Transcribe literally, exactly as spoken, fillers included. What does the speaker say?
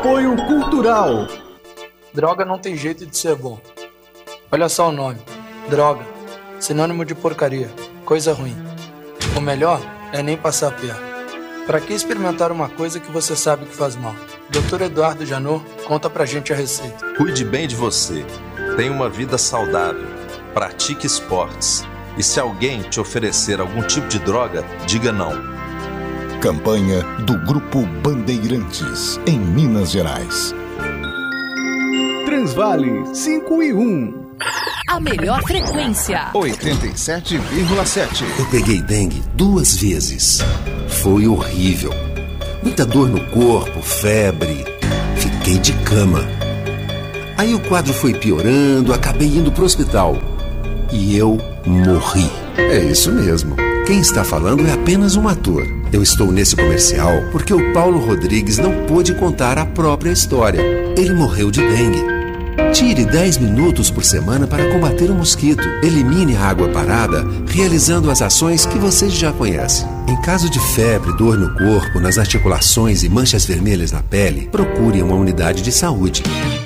Apoio Cultural. Droga não tem jeito de ser bom. Olha só o nome. Droga. Sinônimo de porcaria. Coisa ruim. O melhor é nem passar perto. Pra que experimentar uma coisa que você sabe que faz mal? doutor Eduardo Janot conta pra gente a receita. Cuide bem de você. Tenha uma vida saudável. Pratique esportes. E se alguém te oferecer algum tipo de droga, diga não. Campanha do Grupo Bandeirantes, em Minas Gerais. Transvale cinco e um. A melhor frequência. oitenta e sete vírgula sete. Eu peguei dengue duas vezes. Foi horrível. Muita dor no corpo, febre. Fiquei de cama. Aí o quadro foi piorando, acabei indo pro hospital. E eu morri. É isso mesmo. Quem está falando é apenas um ator. Eu estou nesse comercial porque o Paulo Rodrigues não pôde contar a própria história. Ele morreu de dengue. Tire dez minutos por semana para combater o mosquito. Elimine a água parada, realizando as ações que você já conhece. Em caso de febre, dor no corpo, nas articulações e manchas vermelhas na pele, procure uma unidade de saúde.